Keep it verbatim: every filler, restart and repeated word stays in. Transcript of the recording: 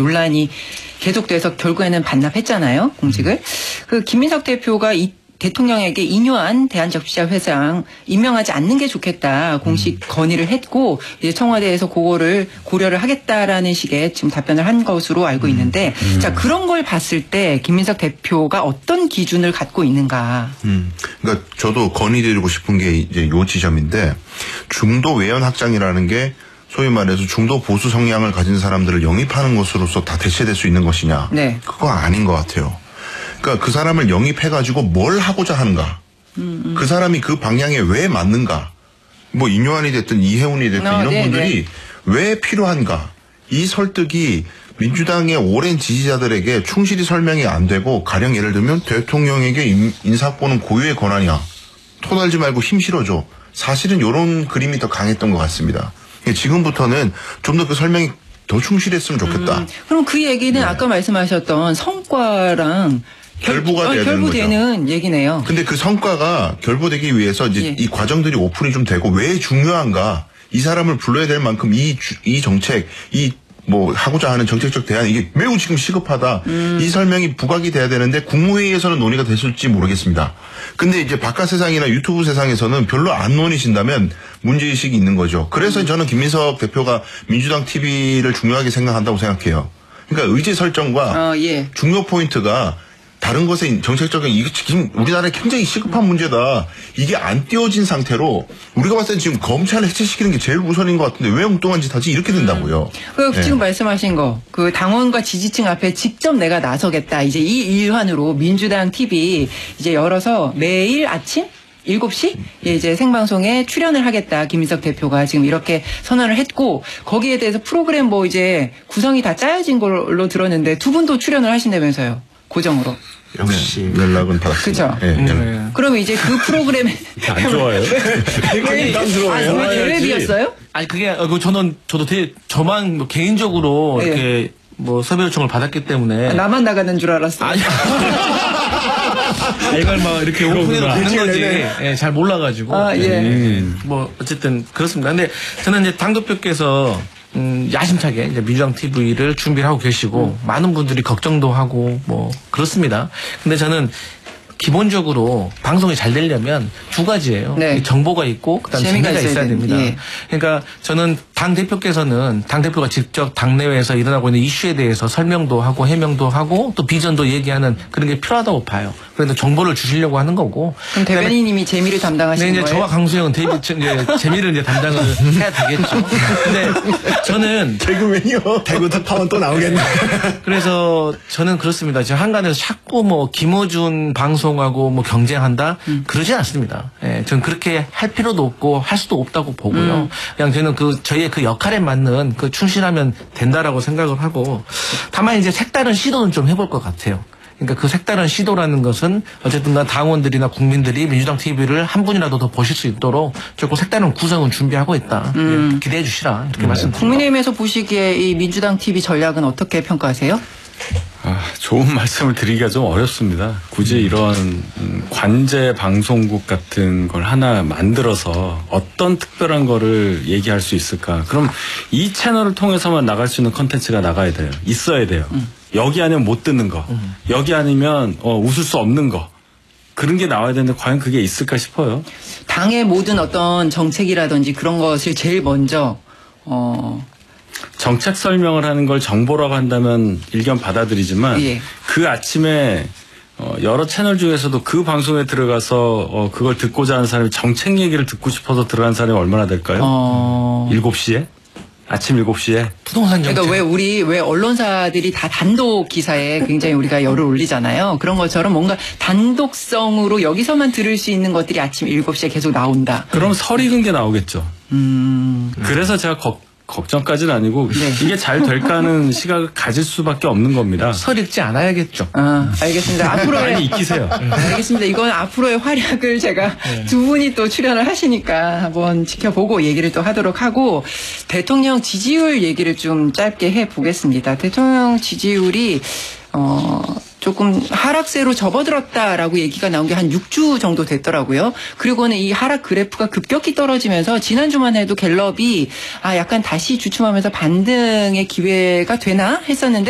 논란이 계속돼서 결국에는 반납했잖아요. 공직을. 그 김민석 대표가 이 대통령에게 인요한 대한적시자회장 임명하지 않는 게 좋겠다 공식 건의를 했고 이제 청와대에서 그거를 고려를 하겠다라는 식의 지금 답변을 한 것으로 알고 있는데 음. 자 그런 걸 봤을 때 김민석 대표가 어떤 기준을 갖고 있는가? 음, 그러니까 저도 건의드리고 싶은 게 이제 요 지점인데 중도 외연 확장이라는 게 소위 말해서 중도 보수 성향을 가진 사람들을 영입하는 것으로서 다 대체될 수 있는 것이냐? 네. 그거 아닌 것 같아요. 그러니까 그 사람을 영입해가지고 뭘 하고자 하는가. 음, 음. 그 사람이 그 방향에 왜 맞는가. 뭐 인요한이 됐든 이해운이 됐든 어, 이런 네네. 분들이 왜 필요한가. 이 설득이 민주당의 오랜 지지자들에게 충실히 설명이 안 되고 가령 예를 들면 대통령에게 인사권은 고유의 권한이야. 토달지 말고 힘 실어줘. 사실은 이런 그림이 더 강했던 것 같습니다. 지금부터는 좀 더 그 설명이 더 충실했으면 좋겠다. 음, 그럼 그 얘기는 네. 아까 말씀하셨던 성과랑 결부가 결, 돼야 어, 결부되는 되는 거죠. 얘기네요. 근데 그 성과가 결부되기 위해서 이제 예. 이 과정들이 오픈이 좀 되고 왜 중요한가? 이 사람을 불러야 될 만큼 이, 이 정책, 이 뭐 하고자 하는 정책적 대안 이게 매우 지금 시급하다. 음. 이 설명이 부각이 돼야 되는데 국무회의에서는 논의가 됐을지 모르겠습니다. 근데 이제 바깥 세상이나 유튜브 세상에서는 별로 안 논의신다면 문제의식이 있는 거죠. 그래서 음. 저는 김민석 대표가 민주당 티비를 중요하게 생각한다고 생각해요. 그러니까 의제 설정과 어, 예. 중요 포인트가 다른 것에 정책적인 이게 지금 우리나라에 굉장히 시급한 문제다. 이게 안 띄워진 상태로 우리가 봤을 때 지금 검찰을 해체시키는 게 제일 우선인 것 같은데 왜 엉뚱한 짓 하지? 이렇게 된다고요. 그 네. 지금 말씀하신 거 그 당원과 지지층 앞에 직접 내가 나서겠다. 이제 이 일환으로 민주당 티비 이제 열어서 매일 아침 일곱 시 예, 이제 생방송에 출연을 하겠다. 김민석 대표가 지금 이렇게 선언을 했고 거기에 대해서 프로그램 뭐 이제 구성이 다 짜여진 걸로 들었는데 두 분도 출연을 하신다면서요. 고정으로. 역시 네. 연락은 받았습니다. 그렇죠. 네. 네. 그러면 이제 그 프로그램에 안 좋아요. 되게 부담스러워요. 아, 왜 텔레비였어요? 아니 그게 그 저는 저도 되게 저만 뭐 개인적으로 네. 이렇게 뭐 섭외 요청을 받았기 때문에 아, 나만 나가는 줄 알았어. 아니. 이걸 막 이렇게 오픈해도 되는 건지 예, 잘 몰라가지고. 아, 예. 음, 뭐 어쨌든 그렇습니다. 근데 저는 이제 당대표께서 음, 야심차게 이제 민주당 티비를 준비를 하고 계시고 음. 많은 분들이 걱정도 하고 뭐 그렇습니다. 근데 저는 기본적으로 방송이 잘 되려면 두 가지예요. 네. 정보가 있고 그다음에 재미가, 재미가 있어야, 있어야 됩니다. 예. 그러니까 저는 당 대표께서는 당 대표가 직접 당내외에서 일어나고 있는 이슈에 대해서 설명도 하고 해명도 하고 또 비전도 얘기하는 그런 게 필요하다고 봐요. 그래서 정보를 주시려고 하는 거고. 그럼 대변인님이 재미를 담당하시는 네, 이제 거예요? 저와 강수영은 데이비 이제 재미를 이제 담당을 해야 되겠죠. 근데 저는 개그맨이요. 대구 특파원 또 나오겠네. 그래서 저는 그렇습니다. 지금 한간에서 자꾸 뭐 김어준 방송하고 뭐 경쟁한다 음. 그러지 않습니다. 예, 저는 그렇게 할 필요도 없고 할 수도 없다고 보고요. 음. 그냥 저는 그 저희의 그 역할에 맞는 그 충실하면 된다라고 생각을 하고 다만 이제 색다른 시도는 좀 해볼 것 같아요. 그러니까 그 색다른 시도라는 것은 어쨌든 당원들이나 국민들이 민주당 티비를 한 분이라도 더 보실 수 있도록 조금 색다른 구성은 준비하고 있다. 음. 기대해 주시라 이렇게 음. 말씀드립니다. 국민의힘에서 보시기에 이 민주당 티비 전략은 어떻게 평가하세요? 아, 좋은 말씀을 드리기가 좀 어렵습니다. 굳이 이런 관제 방송국 같은 걸 하나 만들어서 어떤 특별한 거를 얘기할 수 있을까? 그럼 이 채널을 통해서만 나갈 수 있는 컨텐츠가 나가야 돼요. 있어야 돼요. 음. 여기 아니면 못 듣는 거. 음. 여기 아니면 어, 웃을 수 없는 거. 그런 게 나와야 되는데 과연 그게 있을까 싶어요. 당의 모든 어떤 정책이라든지 그런 것을 제일 먼저 어... 정책 설명을 하는 걸 정보라고 한다면 일견 받아들이지만 예. 그 아침에 어 여러 채널 중에서도 그 방송에 들어가서 어 그걸 듣고자 하는 사람이 정책 얘기를 듣고 싶어서 들어간 사람이 얼마나 될까요? 어... 일곱 시에? 아침 일곱 시에? 부동산 정책. 그러니까 왜 우리 왜 언론사들이 다 단독 기사에 굉장히 우리가 열을 올리잖아요. 그런 것처럼 뭔가 단독성으로 여기서만 들을 수 있는 것들이 아침 일곱 시에 계속 나온다. 그럼 설익은 게 나오겠죠. 음... 그래서 제가 걱 걱정까지는 아니고 네. 이게 잘 될까 하는 시각을 가질 수밖에 없는 겁니다. 설 읽지 않아야겠죠. 아, 알겠습니다. 앞으로의 많이 익히세요. 알겠습니다. 이건 앞으로의 활약을 제가 네. 두 분이 또 출연을 하시니까 한번 지켜보고 얘기를 또 하도록 하고 대통령 지지율 얘기를 좀 짧게 해보겠습니다. 대통령 지지율이 어 조금 하락세로 접어들었다라고 얘기가 나온 게 한 육 주 정도 됐더라고요. 그리고는 이 하락 그래프가 급격히 떨어지면서 지난주만 해도 갤럽이 아 약간 다시 주춤하면서 반등의 기회가 되나 했었는데